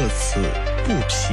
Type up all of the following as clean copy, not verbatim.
乐此不疲。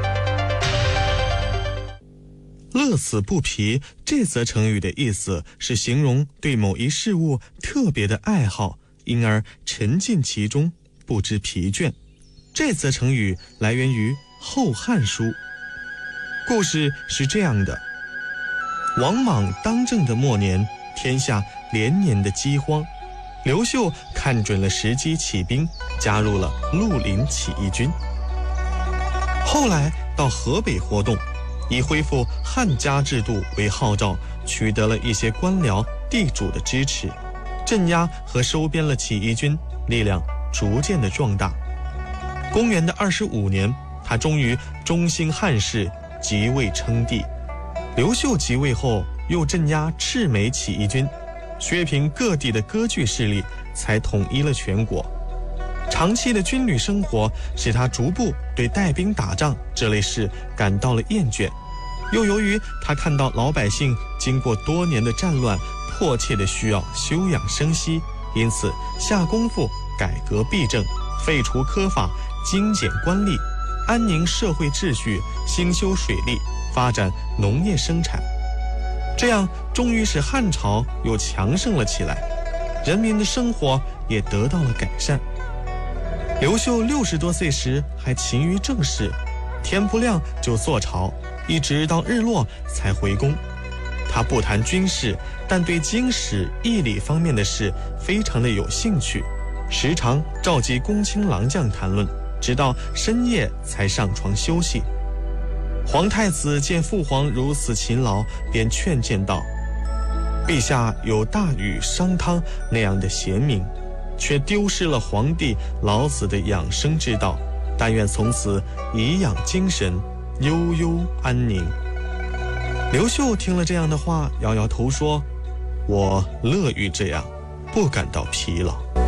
乐此不疲这则成语的意思是形容对某一事物特别的爱好，因而沉浸其中，不知疲倦。这则成语来源于《后汉书》。故事是这样的：王莽当政的末年，天下连年的饥荒，刘秀看准了时机起兵，加入了绿林起义军。后来到河北活动，以恢复汉家制度为号召，取得了一些官僚地主的支持，镇压和收编了起义军，力量逐渐的壮大。公元的25年，他终于中兴汉室，即位称帝。刘秀即位后，又镇压赤眉起义军，削平各地的割据势力，才统一了全国。长期的军旅生活使他逐步对带兵打仗这类事感到了厌倦，又由于他看到老百姓经过多年的战乱，迫切的需要休养生息，因此下功夫改革弊政，废除苛法，精简官吏，安宁社会秩序，兴修水利，发展农业生产。这样终于使汉朝又强盛了起来，人民的生活也得到了改善。刘秀60多岁时还勤于政事，天不亮就坐朝，一直到日落才回宫。他不谈军事，但对经史义理方面的事非常的有兴趣，时常召集公卿郎将谈论，直到深夜才上床休息。皇太子见父皇如此勤劳，便劝谏道：陛下有大禹、商汤那样的贤明，却丢失了皇帝老子的养生之道，但愿从此颐养精神，悠悠安宁。刘秀听了这样的话，摇摇头说：我乐于这样，不感到疲劳。